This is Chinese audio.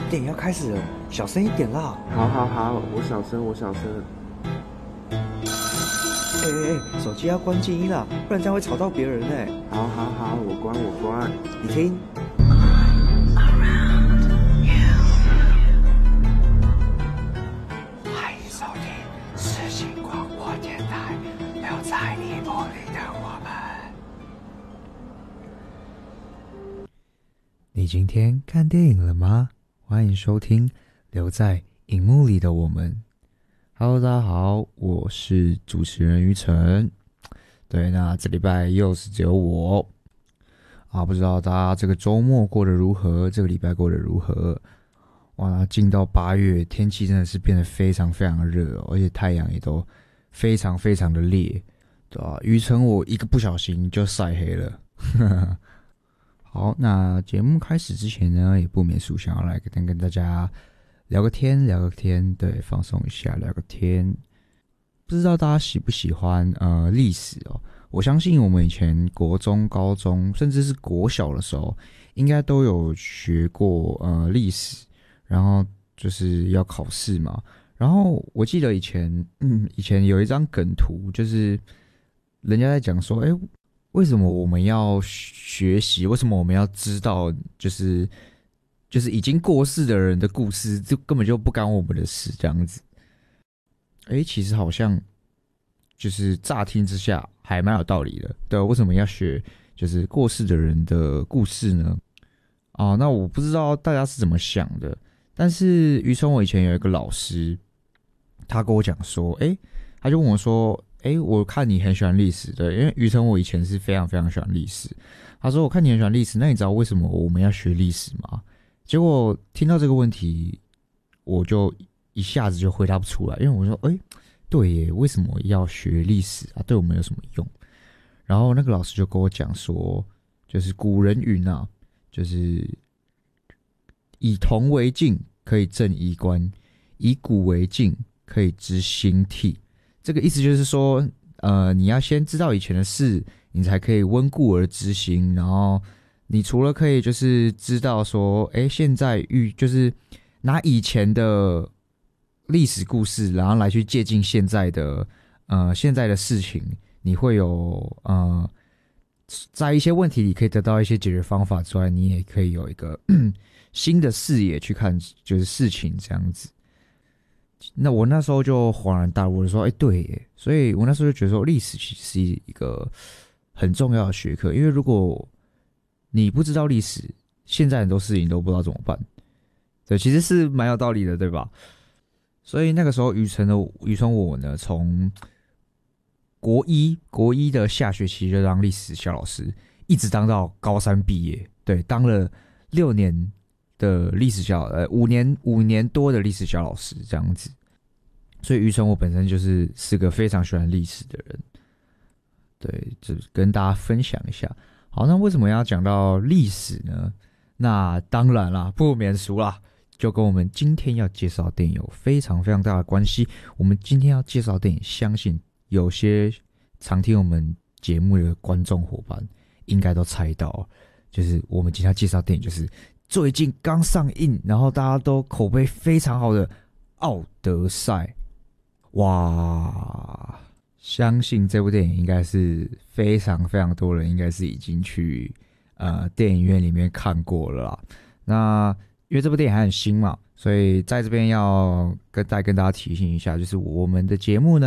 电影要开始了，小声一点啦。 好，我小声。 手机要关静音啦，不然这样会吵到别人哎。 好，我关。 你听。欢迎收听世新广播电台，留在你梦里的我们。你今天看电影了吗？欢迎收听留在荧幕里的我们。Hello， 大家好，我是主持人于晨。对，那这礼拜又是只有我啊，不知道大家这个周末过得如何？这个礼拜过得如何？哇，进到8月，天气真的是变得非常非常的热哦，而且太阳也都非常非常的烈，对吧？于晨我一个不小心就晒黑了。好，那节目开始之前呢，也不免俗想要来跟大家聊个天，对，放松一下，聊个天。不知道大家喜不喜欢历史哦？我相信我们以前国中、高中，甚至是国小的时候，应该都有学过历史，然后就是要考试嘛。然后我记得以前有一张梗图，就是人家在讲说，为什么我们要学习？为什么我们要知道？就是已经过世的人的故事，就根本就不干我们的事，这样子。其实好像就是乍听之下还蛮有道理的。对，为什么要学就是过世的人的故事呢？那我不知道大家是怎么想的，但是于聪我以前有一个老师，他跟我讲说，他就问我说，我看你很喜欢历史，对，因为于聪我以前是非常非常喜欢历史。他说我看你很喜欢历史，那你知道为什么我们要学历史吗？结果听到这个问题，我就一下子就回答不出来，因为我说，对耶，为什么要学历史啊？对我们有什么用？然后那个老师就跟我讲说，就是古人云啊，就是以铜为镜，可以正衣冠；以古为镜，可以知兴替。这个意思就是说，你要先知道以前的事，你才可以温故而知新。然后，你除了可以就是知道说，现在就是拿以前的历史故事，然后来去借鉴现在的事情，你会有在一些问题里可以得到一些解决方法之外，你也可以有一个新的视野去看就是事情这样子。那我那时候就恍然大悟的说，对耶，所以我那时候就觉得说，历史其实是一个很重要的学科，因为如果你不知道历史，现在很多事情都不知道怎么办。对，其实是蛮有道理的，对吧？所以那个时候，于聪我呢，从国一的下学期就当历史小老师，一直当到高3毕业，对，当了6年的历史5年多的历史小老师这样子。所以于聪我本身是个非常喜欢历史的人，对，就跟大家分享一下。好，那为什么要讲到历史呢？那当然啦，不免俗啦，就跟我们今天要介绍的电影有非常非常大的关系。我们今天要介绍的电影，相信有些常听我们节目的观众伙伴应该都猜到，就是我们今天要介绍的电影就是最近刚上映，然后大家都口碑非常好的《奥德赛》。哇，相信这部电影应该是非常非常多人应该是已经去电影院里面看过了啦。那因为这部电影还很新嘛，所以在这边要再跟大家提醒一下，就是我们的节目呢